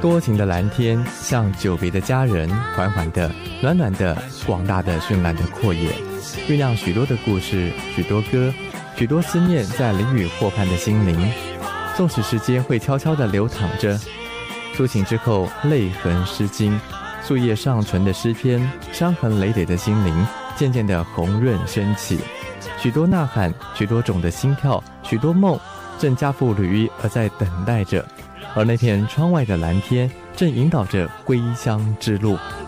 多情的蓝天像久别的家人，缓缓的、暖暖的、广大的、绚烂的阔野，酝酿许多的故事，许多歌，许多思念在淋雨或盼的心灵。纵使时间会悄悄地流淌着，抒情之后泪痕湿巾，树叶上纯的诗篇，伤痕累累的心灵渐渐地红润升起。许多呐喊，许多种的心跳，许多梦正加付履衣而在等待着，而那片窗外的蓝天正引导着归乡之路。